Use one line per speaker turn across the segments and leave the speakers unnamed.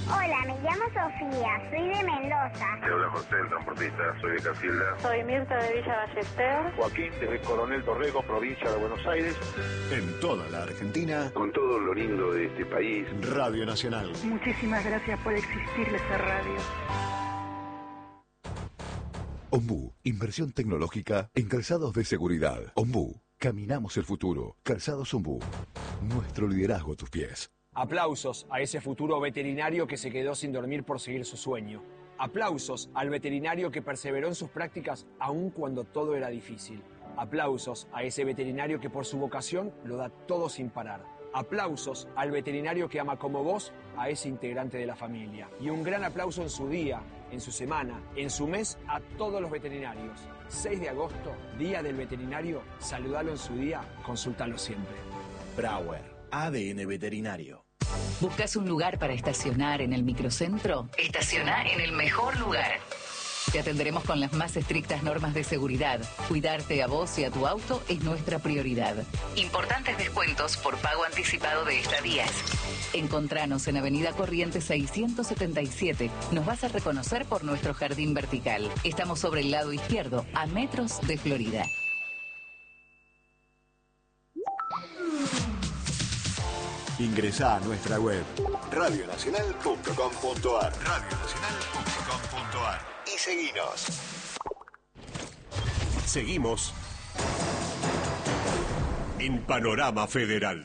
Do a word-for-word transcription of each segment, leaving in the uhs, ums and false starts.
Hola, me llamo Sofía, soy de Mendoza.
Te habla José, el transportista, soy de Casilda.
Soy Mirta de Villa Ballester.
Joaquín, desde Coronel Dorrego, provincia de Buenos Aires.
En toda la Argentina.
Con todo lo lindo de este país.
Radio Nacional.
Muchísimas gracias por existir esta radio.
Ombú, inversión tecnológica en calzados de seguridad. Ombú, caminamos el futuro. Calzados Ombú, nuestro liderazgo a tus pies.
Aplausos a ese futuro veterinario que se quedó sin dormir por seguir su sueño. Aplausos al veterinario que perseveró en sus prácticas aun cuando todo era difícil. Aplausos a ese veterinario que por su vocación lo da todo sin parar. Aplausos al veterinario que ama como vos a ese integrante de la familia. Y un gran aplauso en su día, en su semana, en su mes a todos los veterinarios. seis de agosto, Día del Veterinario. Saludalo en su día, consúltalo siempre.
Brauer, A D N Veterinario.
¿Buscas un lugar para estacionar en el microcentro? Estaciona en el mejor lugar. Te atenderemos con las más estrictas normas de seguridad. Cuidarte a vos y a tu auto es nuestra prioridad. Importantes descuentos por pago anticipado de estadías. Encontranos en Avenida Corrientes seiscientos setenta y siete. Nos vas a reconocer por nuestro jardín vertical. Estamos sobre el lado izquierdo, a metros de Florida.
Ingresá a nuestra web radio nacional punto com punto ar radio nacional punto com punto ar y seguinos.
Seguimos en Panorama Federal.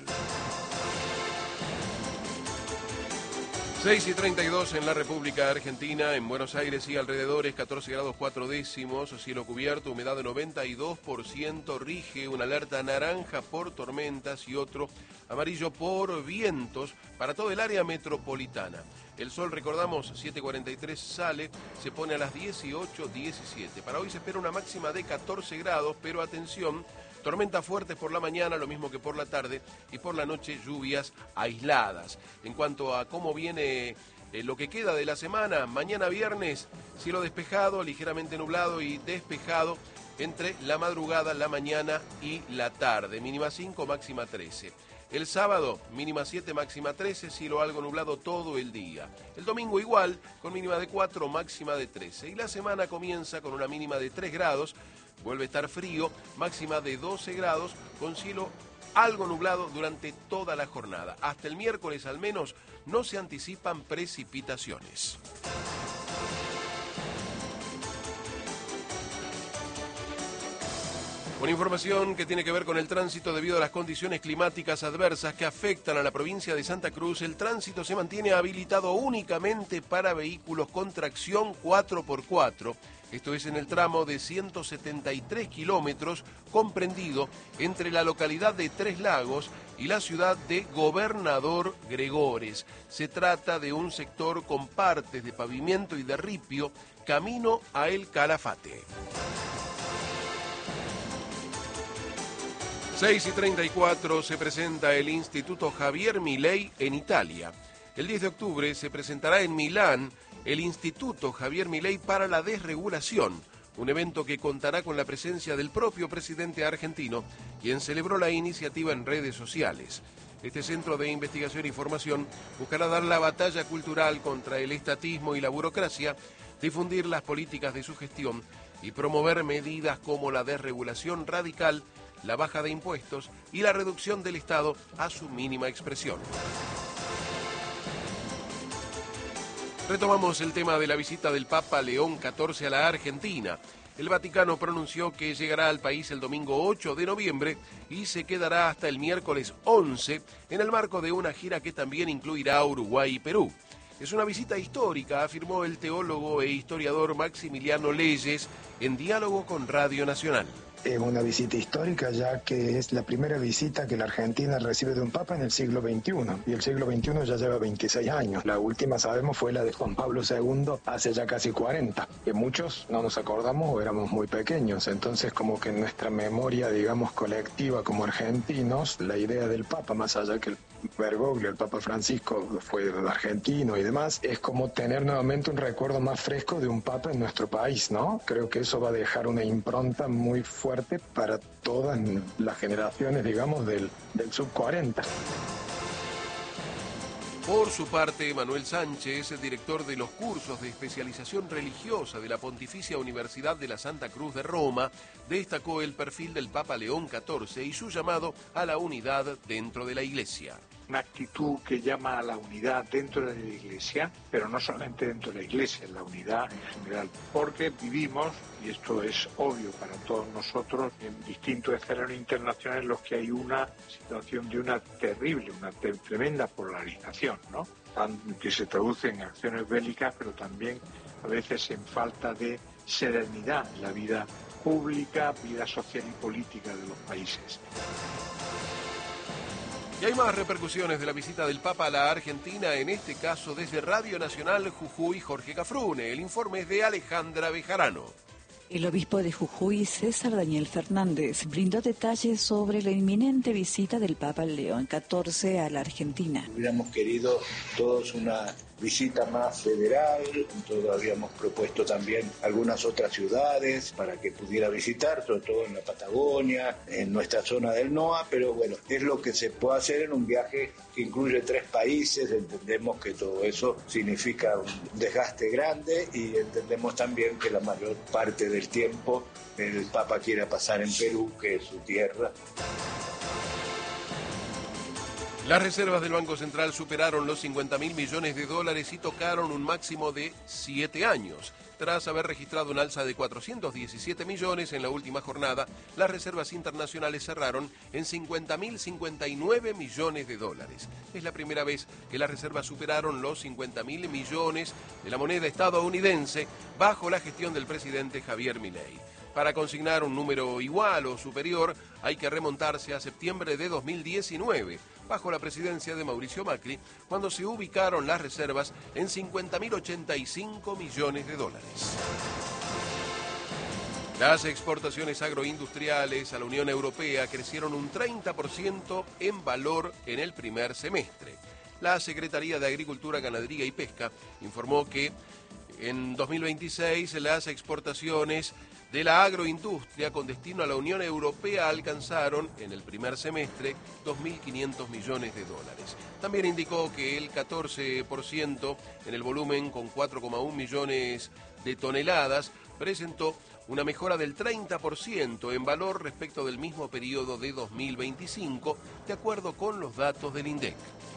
seis y treinta y dos en la República Argentina, en Buenos Aires y alrededores, catorce grados cuatro décimos, cielo cubierto, humedad de noventa y dos por ciento, rige una alerta naranja por tormentas y otro amarillo por vientos para todo el área metropolitana. El sol, recordamos, siete cuarenta y tres sale, se pone a las dieciocho diecisiete. Para hoy se espera una máxima de catorce grados, pero atención, tormentas fuertes por la mañana, lo mismo que por la tarde, y por la noche lluvias aisladas. En cuanto a cómo viene eh, lo que queda de la semana, mañana viernes, cielo despejado, ligeramente nublado y despejado entre la madrugada, la mañana y la tarde. Mínima cinco, máxima trece. El sábado, mínima siete, máxima trece, cielo algo nublado todo el día. El domingo igual, con mínima de cuatro, máxima de trece. Y la semana comienza con una mínima de tres grados, vuelve a estar frío, máxima de doce grados, con cielo algo nublado durante toda la jornada. Hasta el miércoles al menos no se anticipan precipitaciones. Una información que tiene que ver con el tránsito debido a las condiciones climáticas adversas que afectan a la provincia de Santa Cruz. El tránsito se mantiene habilitado únicamente para vehículos con tracción cuatro por cuatro. Esto es en el tramo de ciento setenta y tres kilómetros, comprendido entre la localidad de Tres Lagos y la ciudad de Gobernador Gregores. Se trata de un sector con partes de pavimento y de ripio, camino a El Calafate. seis y treinta y cuatro se presenta el Instituto Javier Milei en Italia. El diez de octubre se presentará en Milán el Instituto Javier Milei para la Desregulación, un evento que contará con la presencia del propio presidente argentino, quien celebró la iniciativa en redes sociales. Este centro de investigación y formación buscará dar la batalla cultural contra el estatismo y la burocracia, difundir las políticas de su gestión y promover medidas como la desregulación radical, la baja de impuestos y la reducción del Estado a su mínima expresión. Retomamos el tema de la visita del Papa León catorce a la Argentina. El Vaticano pronunció que llegará al país el domingo ocho de noviembre y se quedará hasta el miércoles once en el marco de una gira que también incluirá Uruguay y Perú. Es una visita histórica, afirmó el teólogo e historiador Maximiliano Leyes en diálogo con Radio Nacional.
Es una visita histórica, ya que es la primera visita que la Argentina recibe de un papa en el siglo veintiuno, y el siglo veintiuno ya lleva veintiséis años. La última, sabemos, fue la de Juan Pablo segundo hace ya casi cuarenta, que muchos no nos acordamos o éramos muy pequeños. Entonces, como que en nuestra memoria, digamos, colectiva como argentinos, la idea del papa, más allá que el Bergoglio, el Papa Francisco fue argentino y demás, es como tener nuevamente un recuerdo más fresco de un papa en nuestro país, ¿no? Creo que eso va a dejar una impronta muy fuerte para todas las generaciones, digamos, del, del sub cuarenta.
Por su parte, Manuel Sánchez, el director de los cursos de especialización religiosa de la Pontificia Universidad de la Santa Cruz de Roma, destacó el perfil del Papa León catorce y su llamado a la unidad dentro de la Iglesia.
Una actitud que llama a la unidad dentro de la Iglesia, pero no solamente dentro de la Iglesia, la unidad en general, porque vivimos, y esto es obvio para todos nosotros, en distintos escenarios internacionales en los que hay una situación de una terrible, una te- tremenda polarización, ¿no? Que se traduce en acciones bélicas, pero también a veces en falta de serenidad en la vida pública, vida social y política de los países.
Y hay más repercusiones de la visita del Papa a la Argentina, en este caso desde Radio Nacional Jujuy, Jorge Cafrune. El informe es de Alejandra Bejarano.
El obispo de Jujuy, César Daniel Fernández, brindó detalles sobre la inminente visita del Papa León catorce a la Argentina.
Hubiéramos querido todos una visita más federal, todos habíamos propuesto también algunas otras ciudades para que pudiera visitar, sobre todo en la Patagonia, en nuestra zona del N O A, pero bueno, es lo que se puede hacer en un viaje que incluye tres países. Entendemos que todo eso significa un desgaste grande y entendemos también que la mayor parte del tiempo el Papa quiere pasar en Perú, que es su tierra.
Las reservas del Banco Central superaron los cincuenta mil millones de dólares y tocaron un máximo de siete años. Tras haber registrado un alza de cuatrocientos diecisiete millones en la última jornada, las reservas internacionales cerraron en cincuenta mil cincuenta y nueve millones de dólares. Es la primera vez que las reservas superaron los cincuenta mil millones de la moneda estadounidense bajo la gestión del presidente Javier Milei. Para consignar un número igual o superior, hay que remontarse a septiembre de dos mil diecinueve, bajo la presidencia de Mauricio Macri, cuando se ubicaron las reservas en cincuenta mil ochenta y cinco millones de dólares. Las exportaciones agroindustriales a la Unión Europea crecieron un treinta por ciento en valor en el primer semestre. La Secretaría de Agricultura, Ganadería y Pesca informó que en dos mil veintiséis las exportaciones de la agroindustria con destino a la Unión Europea alcanzaron en el primer semestre dos mil quinientos millones de dólares. También indicó que el catorce por ciento en el volumen con cuatro coma uno millones de toneladas presentó una mejora del treinta por ciento en valor respecto del mismo periodo de dos mil veinticinco, de acuerdo con los datos del INDEC.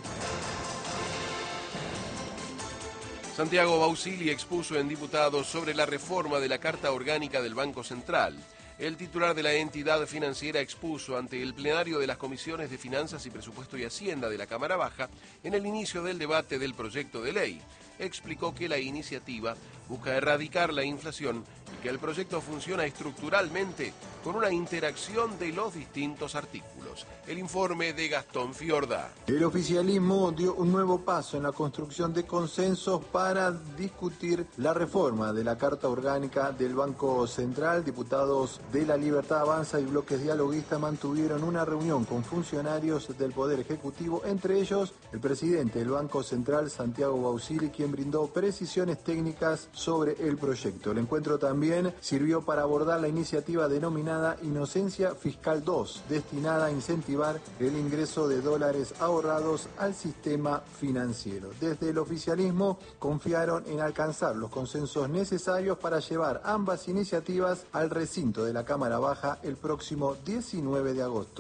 Santiago Bausili expuso en diputados sobre la reforma de la Carta Orgánica del Banco Central. El titular de la entidad financiera expuso ante el plenario de las comisiones de Finanzas y Presupuesto y Hacienda de la Cámara Baja en el inicio del debate del proyecto de ley. Explicó que la iniciativa busca erradicar la inflación y que el proyecto funciona estructuralmente con una interacción de los distintos artículos. El informe de Gastón Fiorda.
El oficialismo dio un nuevo paso en la construcción de consensos para discutir la reforma de la Carta Orgánica del Banco Central. Diputados de La Libertad Avanza y bloques dialoguistas mantuvieron una reunión con funcionarios del Poder Ejecutivo, entre ellos el presidente del Banco Central, Santiago Bausili, quien brindó precisiones técnicas sobre el proyecto. El encuentro también sirvió para abordar la iniciativa denominada Inocencia Fiscal dos, destinada a incentivar el ingreso de dólares ahorrados al sistema financiero. Desde el oficialismo confiaron en alcanzar los consensos necesarios para llevar ambas iniciativas al recinto de la Cámara Baja el próximo diecinueve de agosto.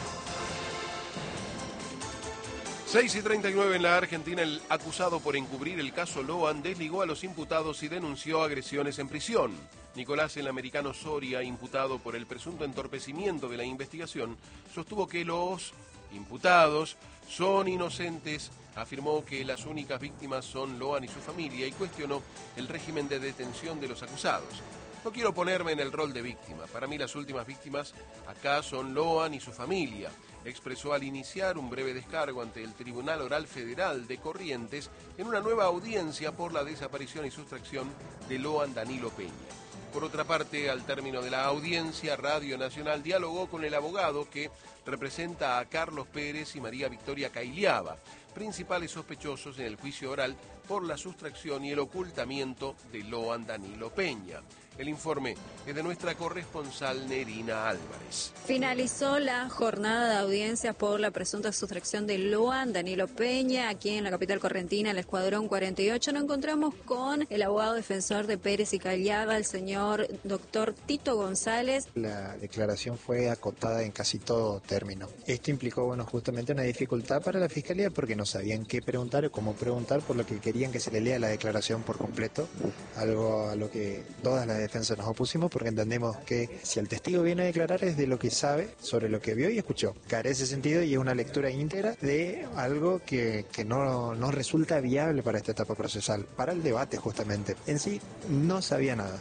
seis y treinta y nueve en la Argentina, el acusado por encubrir el caso Loan desligó a los imputados y denunció agresiones en prisión. Nicolás el Americano Soria, imputado por el presunto entorpecimiento de la investigación, sostuvo que los imputados son inocentes, afirmó que las únicas víctimas son Loan y su familia y cuestionó el régimen de detención de los acusados. No quiero ponerme en el rol de víctima. Para mí las últimas víctimas acá son Loan y su familia, expresó al iniciar un breve descargo ante el Tribunal Oral Federal de Corrientes en una nueva audiencia por la desaparición y sustracción de Loan Danilo Peña. Por otra parte, al término de la audiencia, Radio Nacional dialogó con el abogado que representa a Carlos Pérez y María Victoria Cailiaba, principales sospechosos en el juicio oral por la sustracción y el ocultamiento de Loan Danilo Peña. El informe es de nuestra corresponsal Nerina Álvarez.
Finalizó la jornada de audiencias por la presunta sustracción de Loan Danilo Peña. Aquí en la capital correntina, el Escuadrón cuarenta y ocho, nos encontramos con el abogado defensor de Pérez y Cailiaba, el señor doctor Tito González.
La declaración fue acotada en casi todo término. Esto implicó, bueno, justamente una dificultad para la Fiscalía porque no sabían qué preguntar o cómo preguntar, por lo que querían que se le lea la declaración por completo, algo a lo que todas las defensa nos opusimos porque entendemos que si el testigo viene a declarar es de lo que sabe sobre lo que vio y escuchó. Carece sentido y es una lectura íntegra de algo que, que no, no resulta viable para esta etapa procesal, para el debate justamente. En sí no sabía nada.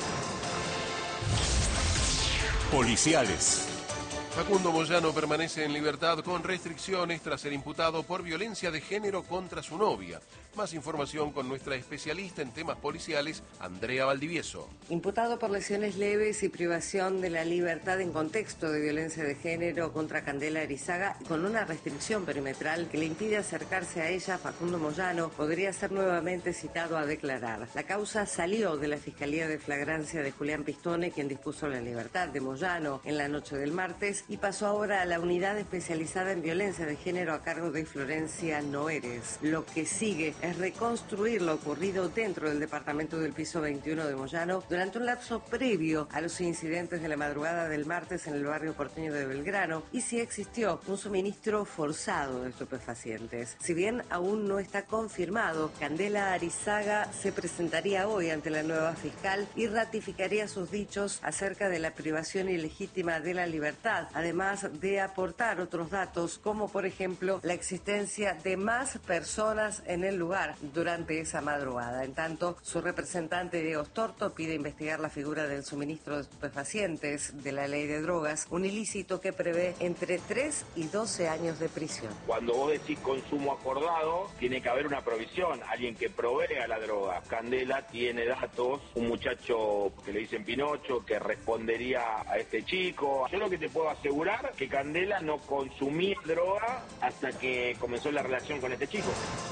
Policiales.
Facundo Moyano permanece en libertad con restricciones tras ser imputado por violencia de género contra su novia. Más información con nuestra especialista en temas policiales, Andrea Valdivieso.
Imputado por lesiones leves y privación de la libertad en contexto de violencia de género contra Candela Arizaga, con una restricción perimetral que le impide acercarse a ella, Facundo Moyano podría ser nuevamente citado a declarar. La causa salió de la Fiscalía de Flagrancia de Julián Pistone, quien dispuso la libertad de Moyano en la noche del martes, y pasó ahora a la unidad especializada en violencia de género a cargo de Florencia Noeres. Lo que sigue es reconstruir lo ocurrido dentro del departamento del piso veintiuno de Moyano durante un lapso previo a los incidentes de la madrugada del martes en el barrio porteño de Belgrano y si existió un suministro forzado de estupefacientes. Si bien aún no está confirmado, Candela Arizaga se presentaría hoy ante la nueva fiscal y ratificaría sus dichos acerca de la privación ilegítima de la libertad, además de aportar otros datos como por ejemplo la existencia de más personas en el lugar durante esa madrugada. En tanto, su representante Diego Storto pide investigar la figura del suministro de estupefacientes de la ley de drogas, un ilícito que prevé entre tres y doce años de prisión.
Cuando vos decís consumo acordado, tiene que haber una provisión, alguien que provea la droga. Candela tiene datos, un muchacho que le dicen Pinocho, que respondería a este chico. Yo lo que te puedo asegurar que Candela no consumía droga hasta que comenzó la relación con este chico.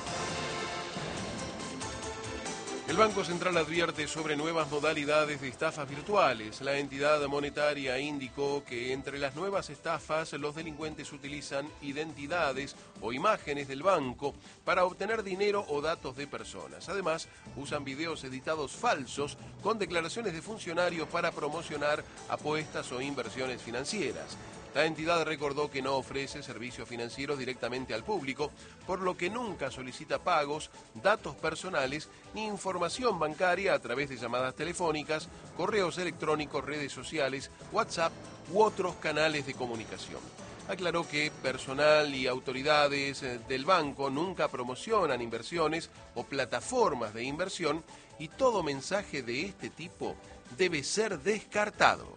El Banco Central advierte sobre nuevas modalidades de estafas virtuales. La entidad monetaria indicó que entre las nuevas estafas los delincuentes utilizan identidades o imágenes del banco para obtener dinero o datos de personas. Además, usan videos editados falsos con declaraciones de funcionarios para promocionar apuestas o inversiones financieras. La entidad recordó que no ofrece servicios financieros directamente al público, por lo que nunca solicita pagos, datos personales ni información bancaria a través de llamadas telefónicas, correos electrónicos, redes sociales, WhatsApp u otros canales de comunicación. Aclaró que personal y autoridades del banco nunca promocionan inversiones o plataformas de inversión y todo mensaje de este tipo debe ser descartado.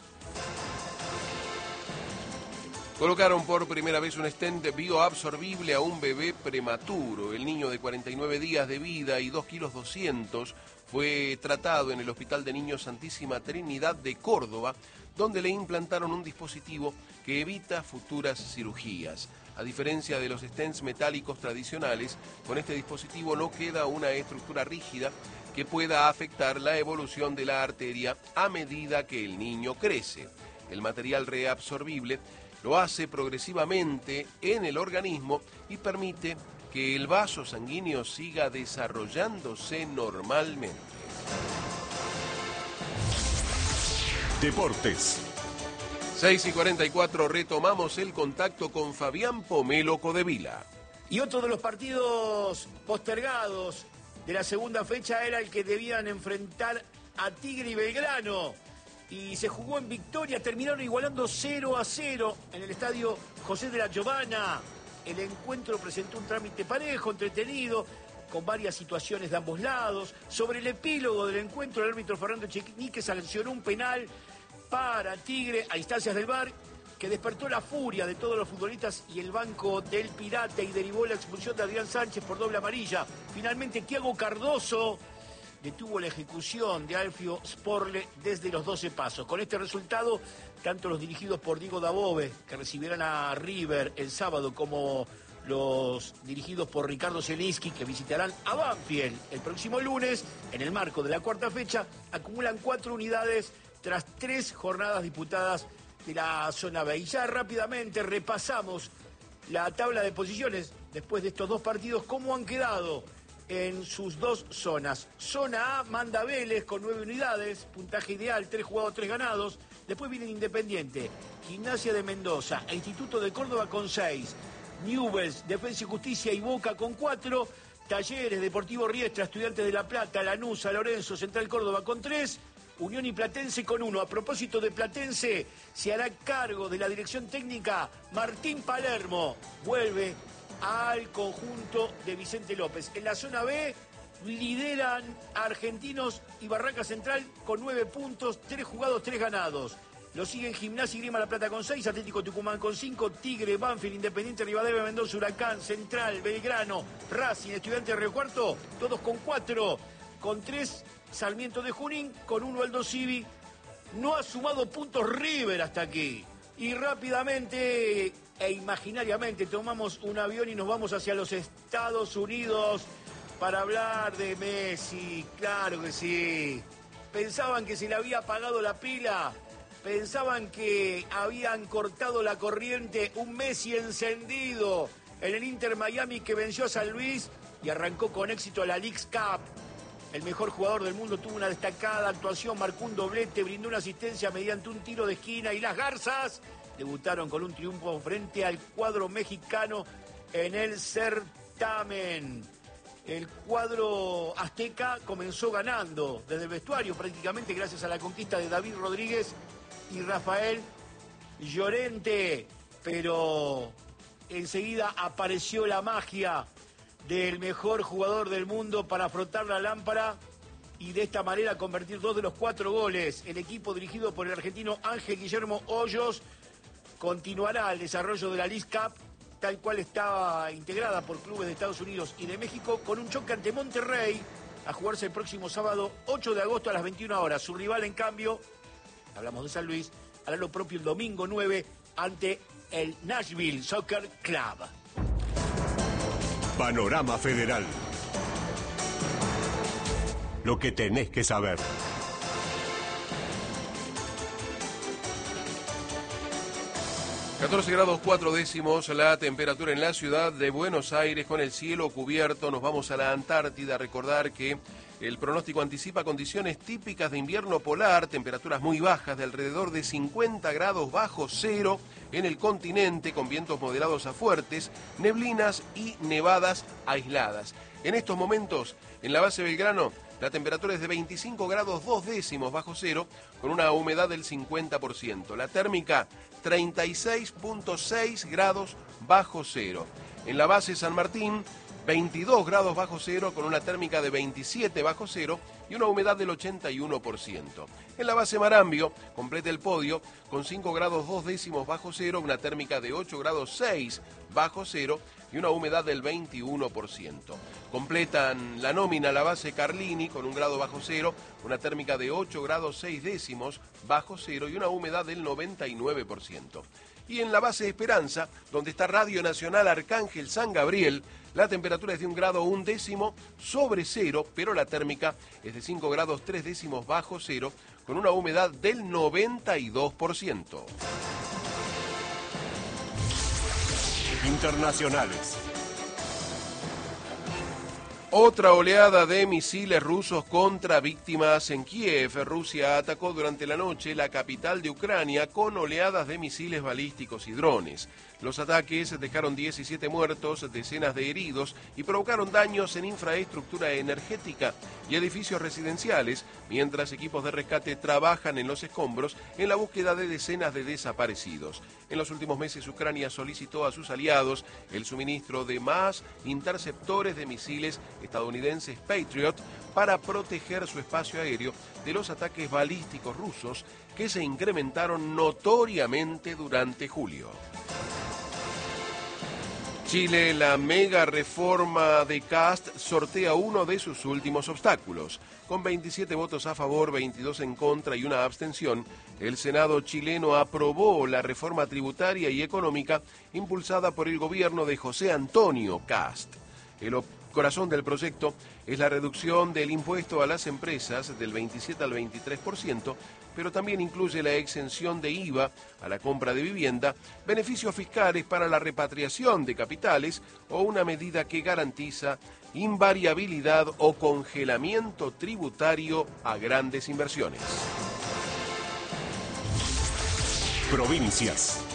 Colocaron por primera vez un stent bioabsorbible a un bebé prematuro. El niño de cuarenta y nueve días de vida y dos kilos doscientos fue tratado en el Hospital de Niños Santísima Trinidad de Córdoba, donde le implantaron un dispositivo que evita futuras cirugías. A diferencia de los stents metálicos tradicionales, con este dispositivo no queda una estructura rígida que pueda afectar la evolución de la arteria a medida que el niño crece. El material reabsorbible lo hace progresivamente en el organismo y permite que el vaso sanguíneo siga desarrollándose normalmente.
Deportes.
seis y cuarenta y cuatro, retomamos el contacto con Fabián Pomelo Codevila.
Y otro de los partidos postergados de la segunda fecha era el que debían enfrentar a Tigre y Belgrano. Y se jugó en Victoria, terminaron igualando cero a cero en el estadio José de la Giovana. El encuentro presentó un trámite parejo, entretenido, con varias situaciones de ambos lados. Sobre el epílogo del encuentro, el árbitro Fernando Echenique sancionó un penal para Tigre a instancias del V A R, que despertó la furia de todos los futbolistas y el banco del Pirata y derivó la expulsión de Adrián Sánchez por doble amarilla. Finalmente, Thiago Cardoso detuvo la ejecución de Alfio Sporle desde los doce pasos. Con este resultado, tanto los dirigidos por Diego Dabove, que recibirán a River el sábado, como los dirigidos por Ricardo Zielinski, que visitarán a Banfield el próximo lunes, en el marco de la cuarta fecha, acumulan cuatro unidades tras tres jornadas disputadas de la zona B. Y ya rápidamente repasamos la tabla de posiciones después de estos dos partidos, cómo han quedado en sus dos zonas. Zona A manda Vélez con nueve unidades, puntaje ideal, tres jugados, tres ganados. Después viene Independiente, Gimnasia de Mendoza e Instituto de Córdoba con seis. Newell's, Defensa y Justicia y Boca con cuatro. Talleres, Deportivo Riestra, Estudiantes de La Plata, Lanús, San Lorenzo, Central Córdoba con tres. Unión y Platense con uno. A propósito de Platense, se hará cargo de la dirección técnica Martín Palermo. Vuelve al conjunto de Vicente López. En la zona B lideran Argentinos y Barraca Central con nueve puntos, tres jugados, tres ganados. Lo siguen Gimnasia y Grima La Plata con seis, Atlético Tucumán con cinco, Tigre, Banfield, Independiente, Rivadavia, Mendoza, Huracán, Central, Belgrano, Racing, Estudiantes de Río Cuarto, todos con cuatro, con tres, Sarmiento de Junín, con uno Aldo Civi. No ha sumado puntos River hasta aquí. Y rápidamente e imaginariamente tomamos un avión y nos vamos hacia los Estados Unidos para hablar de Messi. Claro que sí. Pensaban que se le había apagado la pila. Pensaban que habían cortado la corriente. Un Messi encendido en el Inter Miami, que venció a San Luis y arrancó con éxito a la Leagues Cup. El mejor jugador del mundo tuvo una destacada actuación, marcó un doblete, brindó una asistencia mediante un tiro de esquina y las Garzas debutaron con un triunfo frente al cuadro mexicano en el certamen. El cuadro azteca comenzó ganando desde el vestuario prácticamente gracias a la conquista de David Rodríguez y Rafael Llorente, pero enseguida apareció la magia del mejor jugador del mundo para frotar la lámpara y de esta manera convertir dos de los cuatro goles. El equipo dirigido por el argentino Ángel Guillermo Hoyos continuará el desarrollo de la Leagues Cup, tal cual estaba integrada por clubes de Estados Unidos y de México, con un choque ante Monterrey a jugarse el próximo sábado ocho de agosto a las veintiuna horas. Su rival, en cambio, hablamos de San Luis, hará lo propio el domingo nueve ante el Nashville Soccer Club.
Panorama Federal. Lo que tenés que saber.
catorce grados cuatro décimos la temperatura en la ciudad de Buenos Aires, con el cielo cubierto. Nos vamos a la Antártida. Recordar que el pronóstico anticipa condiciones típicas de invierno polar, temperaturas muy bajas de alrededor de cincuenta grados bajo cero en el continente, con vientos moderados a fuertes, neblinas y nevadas aisladas. En estos momentos, en la base Belgrano, la temperatura es de veinticinco grados dos décimos bajo cero, con una humedad del cincuenta por ciento. La térmica, treinta y seis punto seis grados bajo cero. En la base San Martín, veintidós grados bajo cero, con una térmica de veintisiete bajo cero y una humedad del ochenta y uno por ciento. En la base Marambio, completa el podio con cinco grados dos décimos bajo cero, una térmica de ocho grados seis bajo cero y una humedad del veintiuno por ciento. Completan la nómina la base Carlini con un grado bajo cero, una térmica de ocho grados seis décimos bajo cero y una humedad del noventa y nueve por ciento. Y en la base Esperanza, donde está Radio Nacional Arcángel San Gabriel, la temperatura es de un grado un décimo sobre cero, pero la térmica es de cinco grados tres décimos bajo cero, con una humedad del noventa y dos por ciento.
Internacionales.
Otra oleada de misiles rusos contra víctimas en Kiev. Rusia atacó durante la noche la capital de Ucrania con oleadas de misiles balísticos y drones. Los ataques dejaron diecisiete muertos, decenas de heridos y provocaron daños en infraestructura energética y edificios residenciales, mientras equipos de rescate trabajan en los escombros en la búsqueda de decenas de desaparecidos. En los últimos meses, Ucrania solicitó a sus aliados el suministro de más interceptores de misiles estadounidenses Patriot para proteger su espacio aéreo de los ataques balísticos rusos, que se incrementaron notoriamente durante julio. Chile, la mega reforma de Cast sortea uno de sus últimos obstáculos. Con veintisiete votos a favor, veintidós en contra y una abstención, el Senado chileno aprobó la reforma tributaria y económica impulsada por el gobierno de José Antonio Cast. El corazón del proyecto es la reducción del impuesto a las empresas del veintisiete al veintitrés por ciento, pero también incluye la exención de I V A a la compra de vivienda, beneficios fiscales para la repatriación de capitales o una medida que garantiza invariabilidad o congelamiento tributario a grandes inversiones.
Provincias.